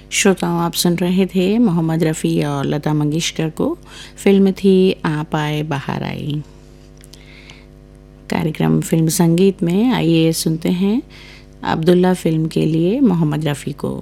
श्रोताओं, आप सुन रहे थे मोहम्मद रफ़ी और लता मंगेशकर को। फिल्म थी आप आए बाहर आई। कार्यक्रम फिल्म संगीत में आइए सुनते हैं अब्दुल्ला फिल्म के लिए मोहम्मद रफ़ी को।